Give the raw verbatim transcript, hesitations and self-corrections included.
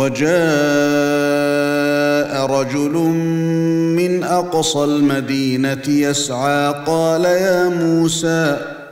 وجاء رجل من أقصى المدينة يسعى قال يا موسى